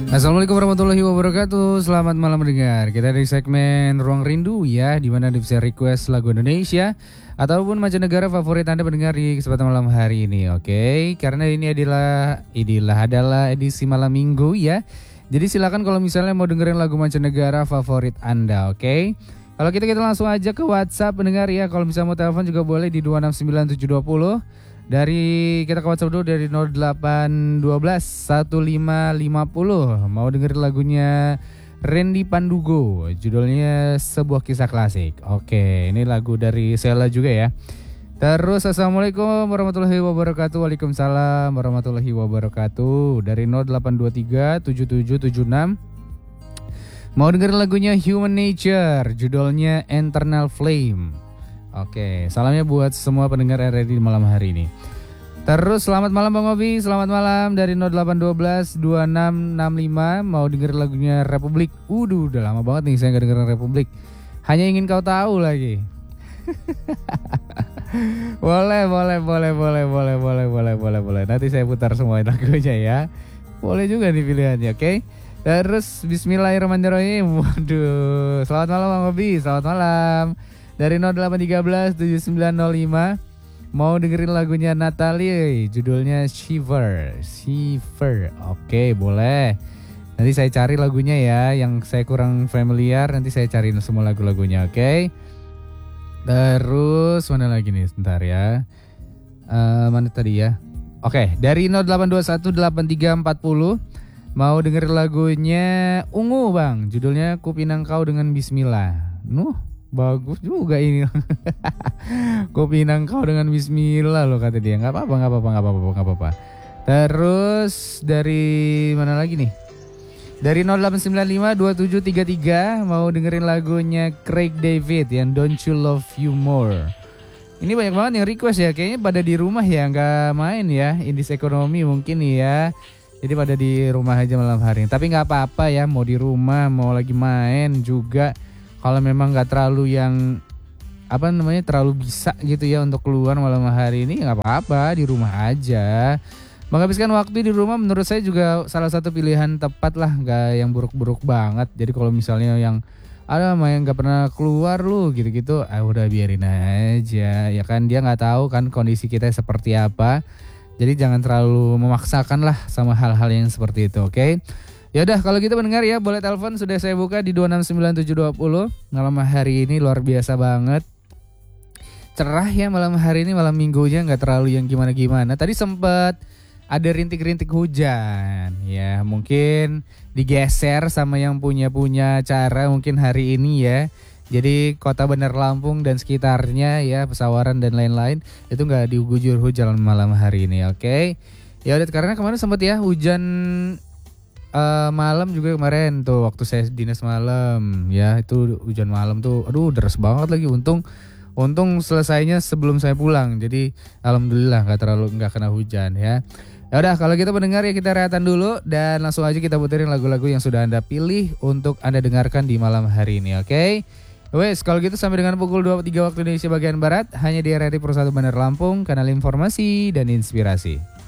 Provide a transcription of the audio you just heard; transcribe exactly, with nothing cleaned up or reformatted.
Assalamualaikum warahmatullahi wabarakatuh. Selamat malam mendengar. Kita di segmen Ruang Rindu ya, di mana Anda bisa request lagu Indonesia ataupun mancanegara favorit Anda mendengar di kesempatan malam hari ini. Oke, karena ini adalah inilah adalah edisi malam Minggu ya. Jadi silakan kalau misalnya mau dengerin lagu mancanegara favorit Anda, oke? Kalau kita kita langsung aja ke WhatsApp pendengar ya. Kalau misalnya mau telepon juga boleh di dua enam sembilan tujuh dua nol. Dari kita ke WhatsApp dulu dari nol delapan satu dua satu lima lima nol. Mau dengerin lagunya Randy Pandugo, judulnya Sebuah Kisah Klasik. Oke, ini lagu dari Sheila juga ya. Terus assalamualaikum warahmatullahi wabarakatuh. Waalaikumsalam warahmatullahi wabarakatuh. Dari nol delapan dua tiga tujuh tujuh tujuh enam. Mau dengerin lagunya Human Nature, judulnya Eternal Flame. Oke, salamnya buat semua pendengar R R D di malam hari ini. Terus selamat malam Bang Obi, selamat malam dari nol delapan satu dua dua enam enam lima. Mau dengerin lagunya Republik. Udah, udah lama banget nih saya gak dengerin Republik. Hanya ingin kau tahu lagi. Boleh, boleh, boleh, boleh, boleh, boleh, boleh, boleh, boleh. Nanti saya putar semua lagunya ya. Boleh juga nih pilihannya, oke? Terus Bismillahirrahmanirrahim. Waduh, selamat malam Bang Obi, selamat malam. Dari nol delapan tiga tujuh sembilan nol lima. Mau dengerin lagunya Natalie, judulnya Shiver. Shiver. Oke, boleh. Nanti saya cari lagunya ya, yang saya kurang familiar nanti saya cariin semua lagu-lagunya, oke? Terus mana lagi nih, sebentar ya. Uh, mana tadi ya? Oke, dari nol delapan dua satu delapan tiga empat nol. Mau dengerin lagunya Ungu Bang, judulnya Kupinang Kau dengan Bismillah. Nuh, bagus juga ini. Kupinang Kau dengan Bismillah loh kata dia. Gak apa-apa, gak apa-apa, gak apa-apa, gak apa-apa. Terus dari mana lagi nih? Dari nol delapan sembilan lima dua tujuh tiga tiga. Mau dengerin lagunya Craig David yang Don't You Love You More. Ini banyak banget yang request ya. Kayaknya pada di rumah ya, gak main ya. Indis ekonomi mungkin ya. Jadi pada di rumah aja malam hari ini. Tapi gak apa-apa ya, mau di rumah, mau lagi main juga. Kalau memang gak terlalu yang apa namanya terlalu bisa gitu ya untuk keluar malam hari ini, gak apa-apa, di rumah aja. Menghabiskan waktu di rumah menurut saya juga salah satu pilihan tepat lah, gak yang buruk-buruk banget. Jadi kalau misalnya yang ada yang gak pernah keluar lu gitu-gitu, ah udah biarin aja. Ya kan dia gak tahu kan kondisi kita seperti apa. Jadi jangan terlalu memaksakan lah sama hal-hal yang seperti itu, oke? Okay? Ya udah kalau gitu mendengar ya, boleh telepon sudah saya buka di dua enam sembilan tujuh dua nol. Malam hari ini luar biasa banget. Cerah ya malam hari ini, malam minggunya nggak terlalu yang gimana-gimana. Tadi sempat ada rintik-rintik hujan. Ya mungkin digeser sama yang punya-punya cara mungkin hari ini ya. Jadi Kota Bandar Lampung dan sekitarnya ya, Pesawaran dan lain-lain itu nggak diguyur hujan malam hari ini, oke? Okay? Ya udah, karena kemarin sempat ya hujan uh, malam juga kemarin tuh waktu saya dinas malam ya, itu hujan malam tuh, aduh deras banget lagi. Untung untung selesainya sebelum saya pulang, jadi alhamdulillah nggak terlalu nggak kena hujan ya. Ya udah kalau kita mendengar ya kita reatan dulu dan langsung aja kita puterin lagu-lagu yang sudah Anda pilih untuk Anda dengarkan di malam hari ini, oke? Okay? Wes, kalau gitu sampai dengan pukul dua puluh tiga waktu Indonesia bagian Barat, hanya di R R D Persatu Bandar Lampung, kanal informasi dan inspirasi.